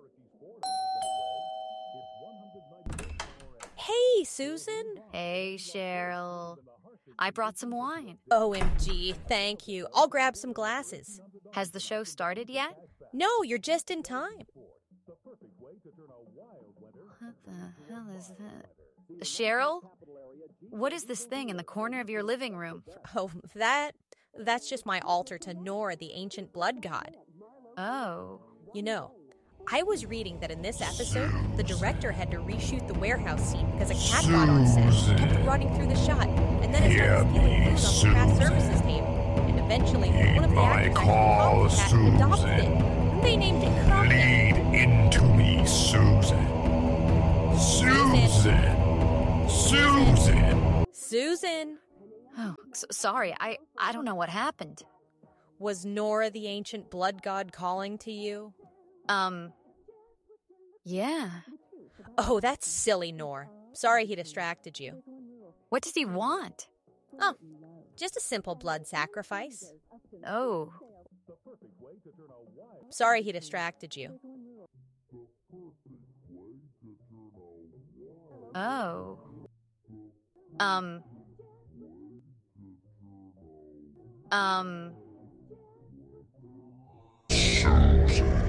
Hey, Susan. Hey, Cheryl. I brought some wine. OMG, thank you. I'll grab some glasses. Has the show started yet? No, you're just in time. What the hell is that? Cheryl? What is this thing in the corner of your living room? Oh, that's just my altar to Nor, the ancient blood god. Oh. You know, I was reading that in this episode, the director had to reshoot the warehouse scene because a cat got on set, kept running through the shot, and then it started stealing food on the craft services table. And eventually, one of the actors called the cat and adopted it. And they named it Kermit. Lead into me, Susan. Susan! Oh, sorry. I don't know what happened. Was Nora the ancient blood god calling to you? Yeah. Oh, that's silly, Nor. Sorry he distracted you. What does he want? Oh, just a simple blood sacrifice. Oh. Sorry he distracted you. Oh. Susan.